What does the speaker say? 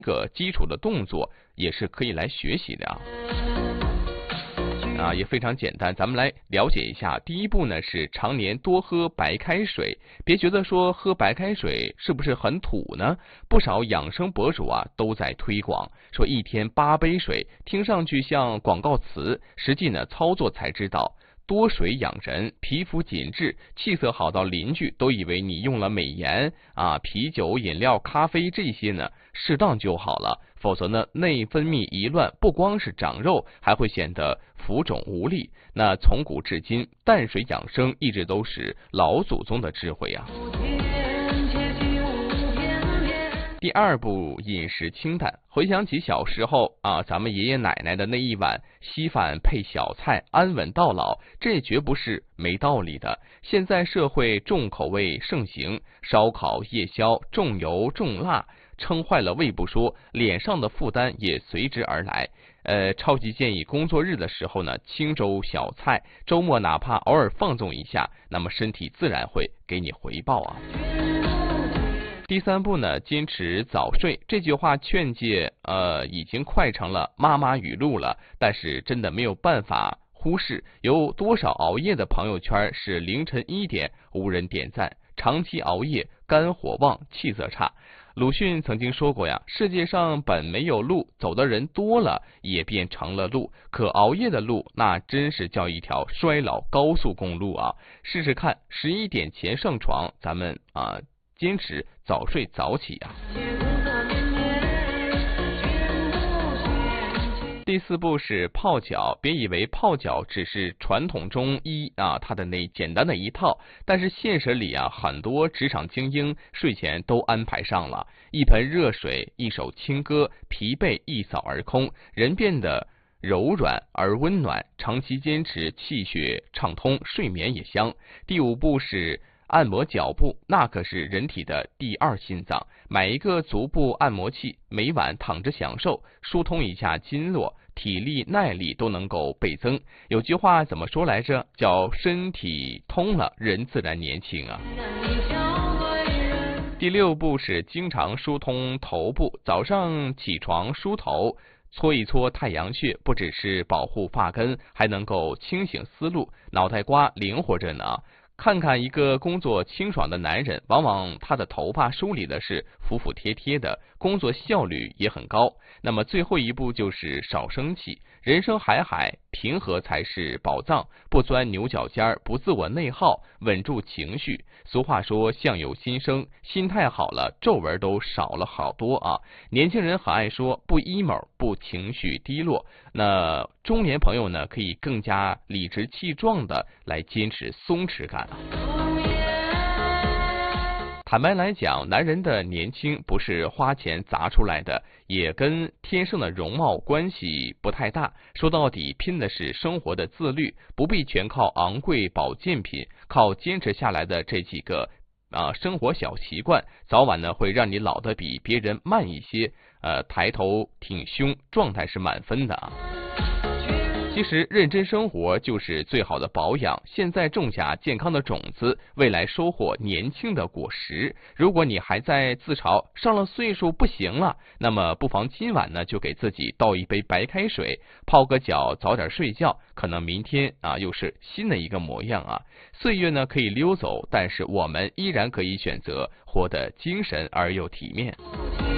个基础的动作也是可以来学习的也非常简单，咱们来了解一下。第一步呢是常年多喝白开水，别觉得说喝白开水是不是很土呢？不少养生博主都在推广，说一天8杯水，听上去像广告词，实际呢操作才知道。多水养人，皮肤紧致，气色好到邻居都以为你用了美颜啤酒、饮料、咖啡这些呢，适当就好了。否则呢，内分泌一乱，不光是长肉，还会显得浮肿无力。那从古至今，淡水养生一直都是老祖宗的智慧第二步，饮食清淡。回想起小时候咱们爷爷奶奶的那一碗稀饭配小菜，安稳到老，这绝不是没道理的。现在社会重口味盛行，烧烤、夜宵，重油重辣，撑坏了胃不说，脸上的负担也随之而来。超级建议工作日的时候呢，清粥小菜，周末哪怕偶尔放纵一下，那么身体自然会给你回报第三步呢，坚持早睡。这句话劝诫已经快成了妈妈语录了，但是真的没有办法忽视，有多少熬夜的朋友圈是凌晨1点无人点赞，长期熬夜肝火旺，气色差。鲁迅曾经说过世界上本没有路，走的人多了也变成了路，可熬夜的路那真是叫一条衰老高速公路试试看，11点前上床，咱们坚持早睡早起第四步是泡脚，别以为泡脚只是传统中医它的那简单的一套，但是现实里很多职场精英睡前都安排上了一盆热水，一首轻歌，疲惫一扫而空，人变得柔软而温暖，长期坚持气血畅通，睡眠也香。第五步是按摩脚部，那可是人体的第二心脏，买一个足部按摩器，每晚躺着享受，疏通一下经络，体力耐力都能够倍增。有句话怎么说来着？叫身体通了，人自然年轻第六步是经常疏通头部，早上起床梳头，搓一搓太阳穴，不只是保护发根，还能够清醒思路，脑袋瓜灵活着呢。看看一个工作清爽的男人，往往他的头发梳理的是服服帖帖的，工作效率也很高。那么最后一步就是少生气，人生海海，平和才是宝藏，不钻牛角尖，不自我内耗，稳住情绪。俗话说相由心生，心态好了，皱纹都少了好多年轻人很爱说不 emo， 不情绪低落，那中年朋友呢，可以更加理直气壮的来坚持松弛感坦白来讲，男人的年轻不是花钱砸出来的，也跟天生的容貌关系不太大。说到底，拼的是生活的自律，不必全靠昂贵保健品，靠坚持下来的这几个生活小习惯，早晚呢会让你老得比别人慢一些，抬头挺胸，状态是满分的其实认真生活就是最好的保养，现在种下健康的种子，未来收获年轻的果实。如果你还在自嘲上了岁数不行了，那么不妨今晚呢就给自己倒一杯白开水，泡个脚，早点睡觉，可能明天又是新的一个模样岁月呢可以溜走，但是我们依然可以选择活得精神而又体面。